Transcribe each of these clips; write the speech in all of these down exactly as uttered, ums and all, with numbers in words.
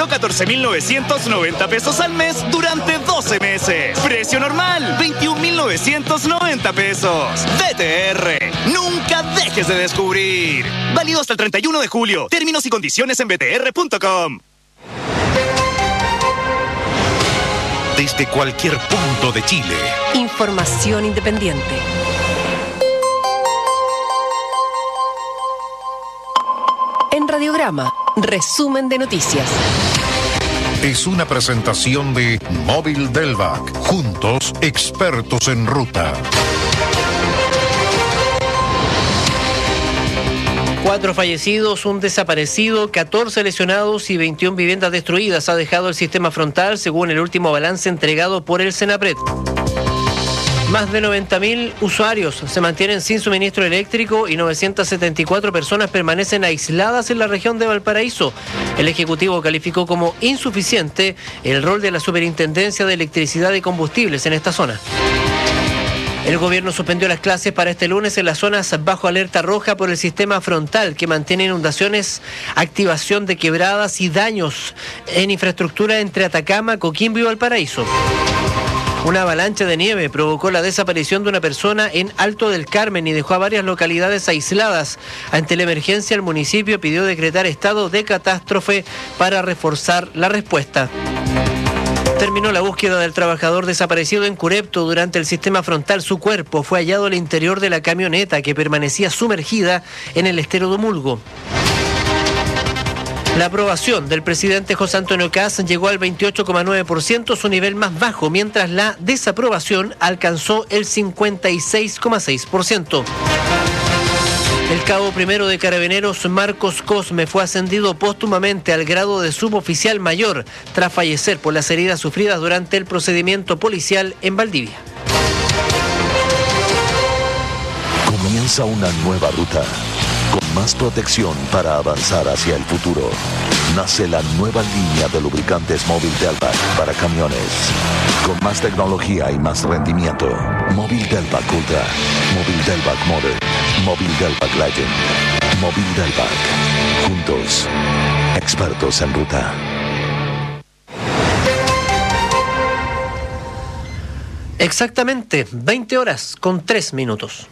solo catorce mil novecientos noventa pesos al mes durante doce meses. Precio normal, veintiún mil novecientos noventa pesos. B T R, nunca dejes de descubrir. Válido hasta el treinta y uno de julio. Términos y condiciones en b t r punto com. Desde cualquier punto de Chile. Información independiente. En Radiograma, resumen de noticias. Es una presentación de Móvil Delvac. Juntos, expertos en ruta. Cuatro fallecidos, un desaparecido, catorce lesionados y veintiuna viviendas destruidas ha dejado el sistema frontal, según el último balance entregado por el Senapred. Más de noventa mil usuarios se mantienen sin suministro eléctrico y novecientas setenta y cuatro personas permanecen aisladas en la región de Valparaíso. El Ejecutivo calificó como insuficiente el rol de la Superintendencia de Electricidad y Combustibles en esta zona. El gobierno suspendió las clases para este lunes en las zonas bajo alerta roja por el sistema frontal, que mantiene inundaciones, activación de quebradas y daños en infraestructura entre Atacama, Coquimbo y Valparaíso. Una avalancha de nieve provocó la desaparición de una persona en Alto del Carmen y dejó a varias localidades aisladas. Ante la emergencia, el municipio pidió decretar estado de catástrofe para reforzar la respuesta. Terminó la búsqueda del trabajador desaparecido en Curepto. Durante el sistema frontal, su cuerpo fue hallado al interior de la camioneta que permanecía sumergida en el estero de Omulgo. La aprobación del presidente José Antonio Kast llegó al veintiocho coma nueve por ciento, su nivel más bajo, mientras la desaprobación alcanzó el cincuenta y seis coma seis por ciento. El cabo primero de Carabineros, Marcos Cosme, fue ascendido póstumamente al grado de suboficial mayor tras fallecer por las heridas sufridas durante el procedimiento policial en Valdivia. Comienza una nueva ruta, con más protección para avanzar hacia el futuro. Nace la nueva línea de lubricantes Móvil Delvac para camiones. Con más tecnología y más rendimiento. Móvil Delvac Ultra, Móvil Delvac Modern, Móvil Delvac Legend, Móvil Delvac. Juntos, expertos en ruta. Exactamente, veinte horas con tres minutos.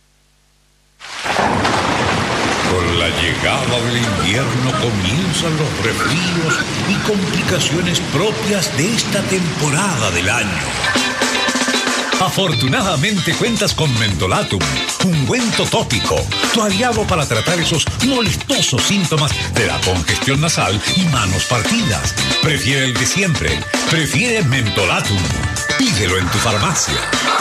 Con la llegada del invierno comienzan los resfríos y complicaciones propias de esta temporada del año. Afortunadamente cuentas con Mentolatum, ungüento tópico, tu aliado para tratar esos molestosos síntomas de la congestión nasal y manos partidas. Prefiere el de siempre, prefiere Mentolatum. Pídelo en tu farmacia.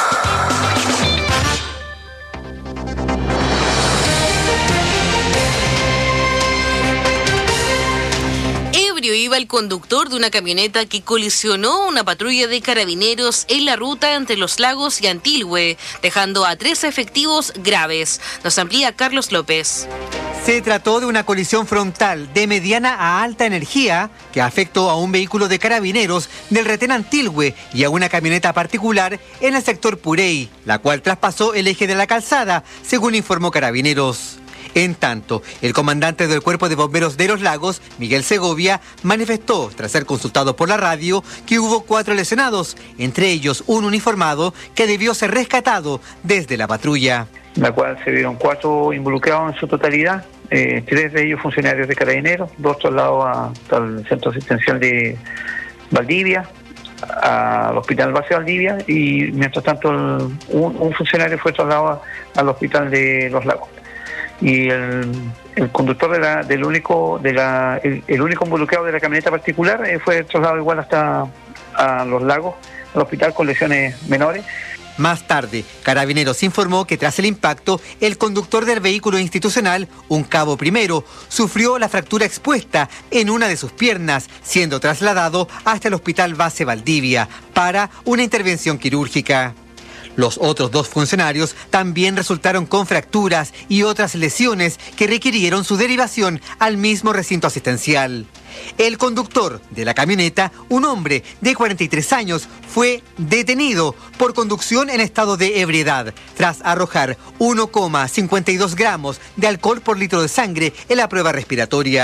Iba el conductor de una camioneta que colisionó una patrulla de carabineros en la ruta entre Los Lagos y Antilhue, dejando a tres efectivos graves. Nos amplía Carlos López. Se trató de una colisión frontal de mediana a alta energía que afectó a un vehículo de carabineros del retén Antilhue y a una camioneta particular en el sector Purey, la cual traspasó el eje de la calzada, según informó Carabineros. En tanto, el comandante del Cuerpo de Bomberos de Los Lagos, Miguel Segovia, manifestó, tras ser consultado por la radio, que hubo cuatro lesionados, entre ellos un uniformado que debió ser rescatado desde la patrulla. En la cual se vieron cuatro involucrados en su totalidad, eh, tres de ellos funcionarios de Carabineros, dos trasladados a, al Centro Asistencial de Valdivia, al Hospital Base Valdivia, y mientras tanto el, un, un funcionario fue trasladado al Hospital de Los Lagos. Y el, el conductor de la, del único de la el, el único involucrado de la camioneta particular eh, fue trasladado igual hasta a Los Lagos, al hospital, con lesiones menores. Más tarde, Carabineros informó que tras el impacto, el conductor del vehículo institucional, un cabo primero, sufrió la fractura expuesta en una de sus piernas, siendo trasladado hasta el Hospital Base Valdivia para una intervención quirúrgica. Los otros dos funcionarios también resultaron con fracturas y otras lesiones que requirieron su derivación al mismo recinto asistencial. El conductor de la camioneta, un hombre de cuarenta y tres años, fue detenido por conducción en estado de ebriedad tras arrojar uno coma cincuenta y dos gramos de alcohol por litro de sangre en la prueba respiratoria.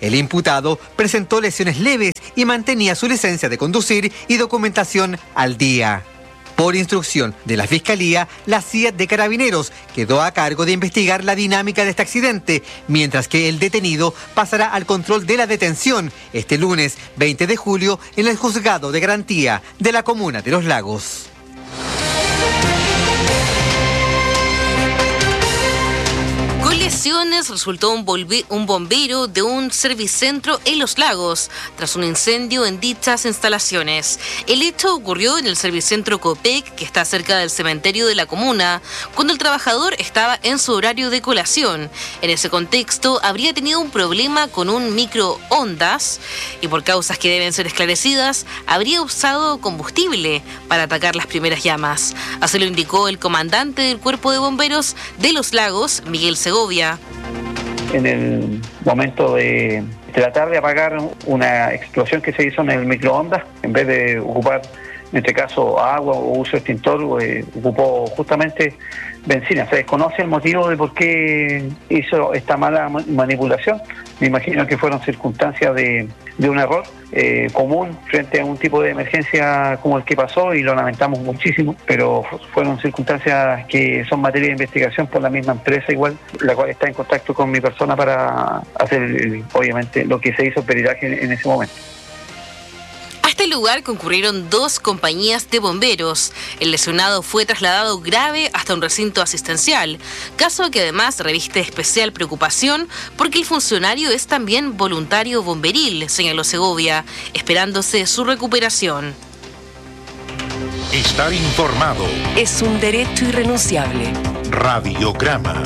El imputado presentó lesiones leves y mantenía su licencia de conducir y documentación al día. Por instrucción de la Fiscalía, la C I A de Carabineros quedó a cargo de investigar la dinámica de este accidente, mientras que el detenido pasará al control de la detención este lunes veinte de julio en el Juzgado de Garantía de la Comuna de Los Lagos. Con lesiones resultó un, un bombero de un servicentro en Los Lagos tras un incendio en dichas instalaciones. El hecho ocurrió en el servicentro Copec, que está cerca del cementerio de la comuna, cuando el trabajador estaba en su horario de colación. En ese contexto habría tenido un problema con un microondas y, por causas que deben ser esclarecidas, habría usado combustible para atacar las primeras llamas. Así lo indicó el comandante del Cuerpo de Bomberos de Los Lagos, Miguel Segovia. En el momento de tratar de apagar una explosión que se hizo en el microondas, en vez de ocupar, en este caso, agua o uso extintor, eh, ocupó justamente benzina. Se desconoce el motivo de por qué hizo esta mala manipulación. Me imagino que fueron circunstancias de, de un error eh, común frente a un tipo de emergencia como el que pasó, y lo lamentamos muchísimo, pero fueron circunstancias que son materia de investigación por la misma empresa, igual, la cual está en contacto con mi persona para hacer, obviamente, lo que se hizo peritaje en, en ese momento. A este lugar concurrieron dos compañías de bomberos. El lesionado fue trasladado grave hasta un recinto asistencial, caso que además reviste especial preocupación porque el funcionario es también voluntario bomberil, señaló Segovia, esperándose su recuperación. Estar informado es un derecho irrenunciable. Radiograma.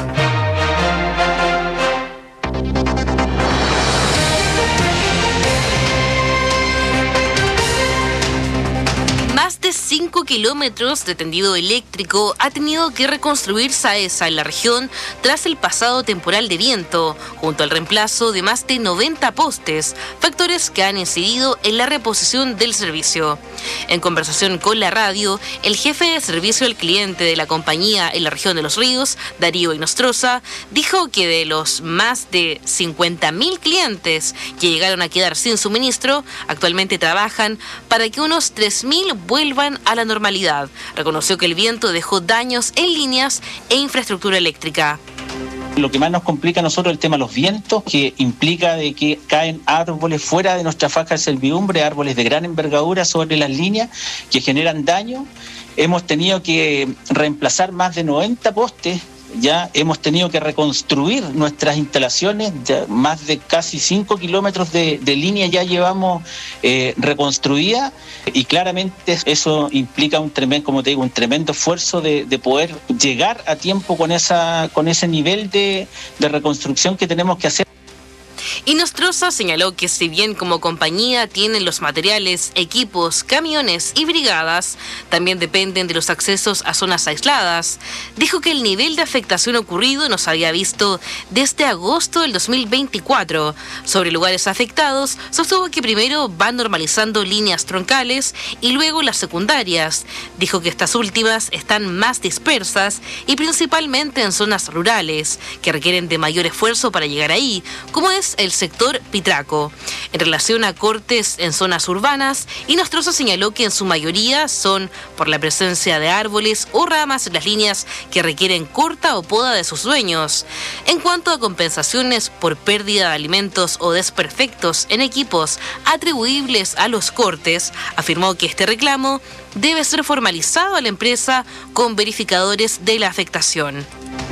Más de cinco kilómetros de tendido eléctrico ha tenido que reconstruir SAESA en la región tras el pasado temporal de viento, junto al reemplazo de más de noventa postes, factores que han incidido en la reposición del servicio. En conversación con la radio, el jefe de servicio al cliente de la compañía en la región de Los Ríos, Darío Inostroza, dijo que de los más de cincuenta mil clientes que llegaron a quedar sin suministro, actualmente trabajan para que unos tres mil vuelvan a la normalidad. Reconoció que el viento dejó daños en líneas e infraestructura eléctrica. Lo que más nos complica a nosotros es el tema de los vientos, que implica de que caen árboles fuera de nuestra faja de servidumbre, árboles de gran envergadura sobre las líneas que generan daño. Hemos tenido que reemplazar más de noventa postes. Ya hemos tenido que reconstruir nuestras instalaciones, ya más de casi cinco kilómetros de, de línea ya llevamos eh, reconstruida, y claramente eso implica un tremendo, como te digo, un tremendo esfuerzo de, de poder llegar a tiempo con esa, con ese nivel de, de reconstrucción que tenemos que hacer. Inostroza señaló que si bien como compañía tienen los materiales, equipos, camiones y brigadas, también dependen de los accesos a zonas aisladas. Dijo que el nivel de afectación ocurrido no se había visto desde agosto del dos mil veinticuatro. Sobre lugares afectados, sostuvo que primero van normalizando líneas troncales y luego las secundarias. Dijo que estas últimas están más dispersas y principalmente en zonas rurales, que requieren de mayor esfuerzo para llegar ahí, como es el sector Pitraco. En relación a cortes en zonas urbanas, Inostroza señaló que en su mayoría son por la presencia de árboles o ramas en las líneas que requieren corta o poda de sus dueños. En cuanto a compensaciones por pérdida de alimentos o desperfectos en equipos atribuibles a los cortes, afirmó que este reclamo debe ser formalizado a la empresa con verificadores de la afectación.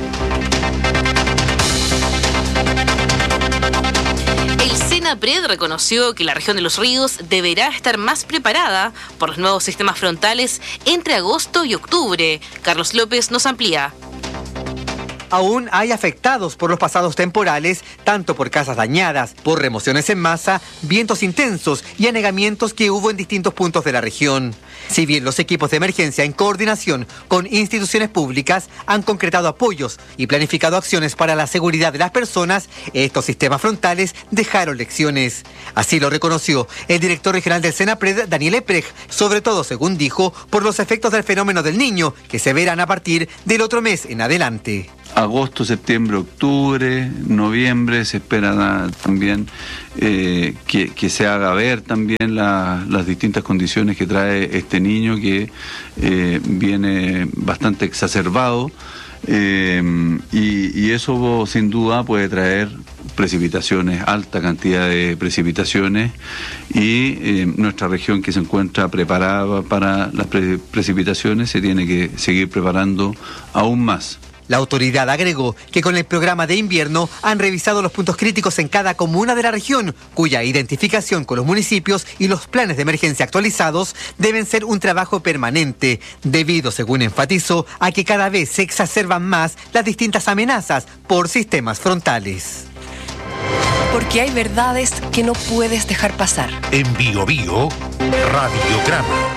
SENAPRED reconoció que la región de Los Ríos deberá estar más preparada por los nuevos sistemas frontales entre agosto y octubre. Carlos López nos amplía. Aún hay afectados por los pasados temporales, tanto por casas dañadas, por remociones en masa, vientos intensos y anegamientos que hubo en distintos puntos de la región. Si bien los equipos de emergencia en coordinación con instituciones públicas han concretado apoyos y planificado acciones para la seguridad de las personas, estos sistemas frontales dejaron lecciones. Así lo reconoció el director regional del SENAPRED, Daniel Epprecht, sobre todo, según dijo, por los efectos del fenómeno del Niño, que se verán a partir del otro mes en adelante. agosto, septiembre, octubre, noviembre se espera también eh, que, que se haga ver también la, las distintas condiciones que trae este niño que eh, viene bastante exacerbado eh, y, y eso sin duda puede traer precipitaciones, alta cantidad de precipitaciones y eh, nuestra región que se encuentra preparada para las pre- precipitaciones se tiene que seguir preparando aún más. La autoridad agregó que con el programa de invierno han revisado los puntos críticos en cada comuna de la región, cuya identificación con los municipios y los planes de emergencia actualizados deben ser un trabajo permanente, debido, según enfatizó, a que cada vez se exacerban más las distintas amenazas por sistemas frontales. Porque hay verdades que no puedes dejar pasar. En Bio Bio, Radiograma.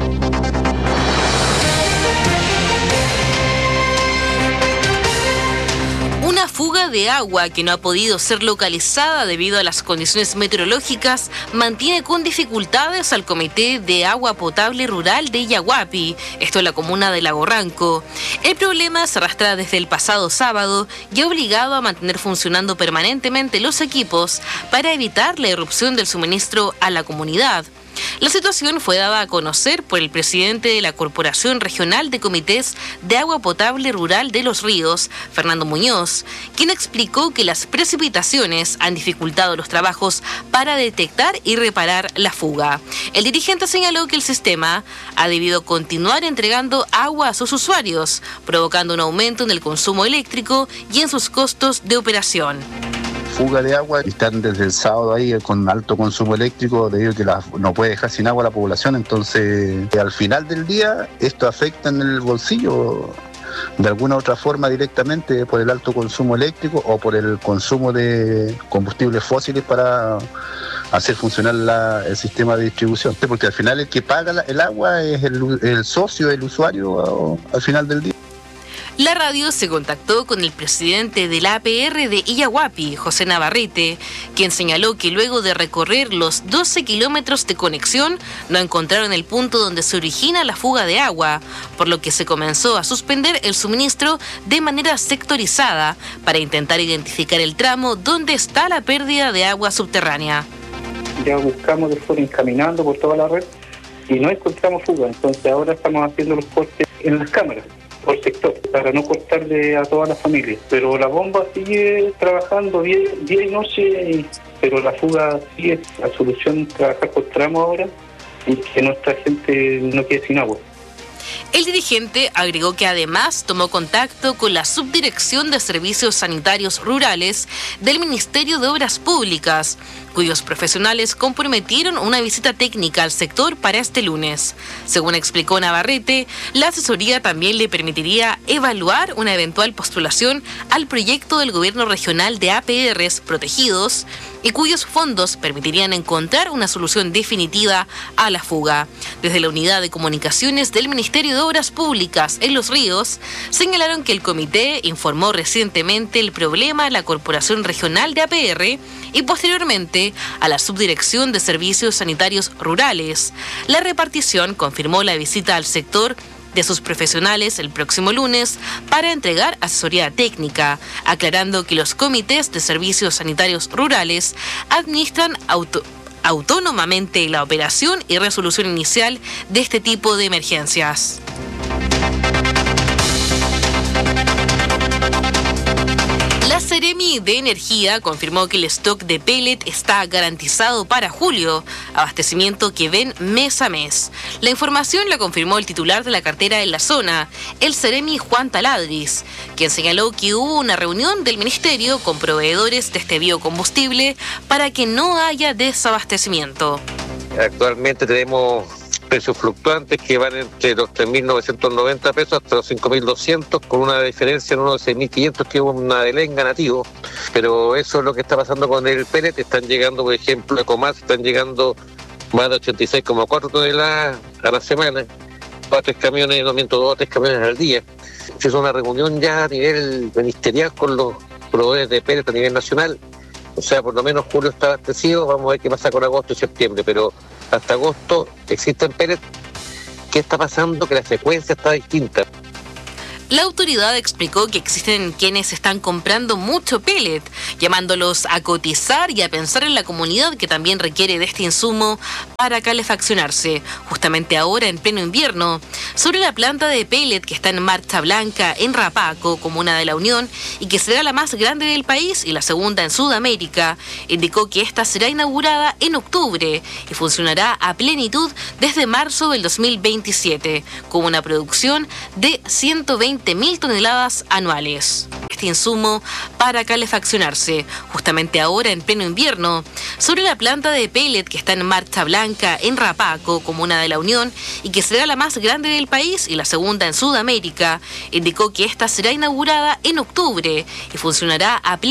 Una fuga de agua que no ha podido ser localizada debido a las condiciones meteorológicas mantiene con dificultades al Comité de Agua Potable Rural de Illahuapi, esto en la comuna de Lago Ranco. El problema se arrastra desde el pasado sábado y ha obligado a mantener funcionando permanentemente los equipos para evitar la irrupción del suministro a la comunidad. La situación fue dada a conocer por el presidente de la Corporación Regional de Comités de Agua Potable Rural de Los Ríos, Fernando Muñoz, quien explicó que las precipitaciones han dificultado los trabajos para detectar y reparar la fuga. El dirigente señaló que el sistema ha debido continuar entregando agua a sus usuarios, provocando un aumento en el consumo eléctrico y en sus costos de operación. Fuga de agua, están desde el sábado ahí con alto consumo eléctrico debido a que la, no puede dejar sin agua a la población, entonces al final del día esto afecta en el bolsillo de alguna u otra forma directamente por el alto consumo eléctrico o por el consumo de combustibles fósiles para hacer funcionar la, el sistema de distribución, porque al final el que paga la, el agua es el, el socio, el usuario al final del día. La radio se contactó con el presidente de la A P R de Illahuapi, José Navarrete, quien señaló que luego de recorrer los doce kilómetros de conexión no encontraron el punto donde se origina la fuga de agua, por lo que se comenzó a suspender el suministro de manera sectorizada para intentar identificar el tramo donde está la pérdida de agua subterránea. Ya buscamos después encaminando por toda la red y no encontramos fuga, entonces ahora estamos haciendo los cortes en las cámaras por sector, para no cortarle a todas las familias. Pero la bomba sigue trabajando día, día y noche, pero la fuga sí es la solución, trabajar por tramo ahora y que nuestra gente no quede sin agua. El dirigente agregó que además tomó contacto con la Subdirección de Servicios Sanitarios Rurales del Ministerio de Obras Públicas, cuyos profesionales comprometieron una visita técnica al sector para este lunes. Según explicó Navarrete, la asesoría también le permitiría evaluar una eventual postulación al proyecto del gobierno regional de A P Rs protegidos y cuyos fondos permitirían encontrar una solución definitiva a la fuga. Desde la Unidad de Comunicaciones del Ministerio de Obras Públicas en Los Ríos, señalaron que el comité informó recientemente el problema a la Corporación Regional de A P R y posteriormente a la Subdirección de Servicios Sanitarios Rurales. La repartición confirmó la visita al sector de sus profesionales el próximo lunes para entregar asesoría técnica, aclarando que los comités de servicios sanitarios rurales administran auto autónomamente la operación y resolución inicial de este tipo de emergencias. La Seremi de Energía confirmó que el stock de pellet está garantizado para julio, abastecimiento que ven mes a mes. La información la confirmó el titular de la cartera en la zona, el Seremi Juan Taladriz, quien señaló que hubo una reunión del ministerio con proveedores de este biocombustible para que no haya desabastecimiento. Actualmente tenemos precios fluctuantes que van entre los tres mil novecientos noventa pesos hasta los cinco mil doscientos, con una diferencia en unos seis mil quinientos que es una delenga nativo, pero eso es lo que está pasando con el pellet. Están llegando, por ejemplo, Ecomas, están llegando más de ochenta y seis coma cuatro toneladas a la semana, dos o tres camiones, no miento, dos o tres camiones al día. Se hizo una reunión ya a nivel ministerial con los proveedores de pellet a nivel nacional, o sea, por lo menos julio está abastecido, vamos a ver qué pasa con agosto y septiembre, pero hasta agosto existen pellets. ¿Qué está pasando? Que la secuencia está distinta. La autoridad explicó que existen quienes están comprando mucho pellet, llamándolos a cotizar y a pensar en la comunidad que también requiere de este insumo para calefaccionarse, justamente ahora en pleno invierno. Sobre la planta de pellet que está en Marcha Blanca, en Rapaco, comuna de La Unión, y que será la más grande del país y la segunda en Sudamérica, indicó que esta será inaugurada en octubre y funcionará a plenitud desde marzo del dos mil veintisiete, con una producción de ciento veinte mil toneladas anuales. Este insumo para calefaccionarse, justamente ahora en pleno invierno. Sobre la planta de pellet que está en Marcha Blanca, en Rapaco, comuna de La Unión, y que será la más grande del país y la segunda en Sudamérica, indicó que esta será inaugurada en octubre y funcionará a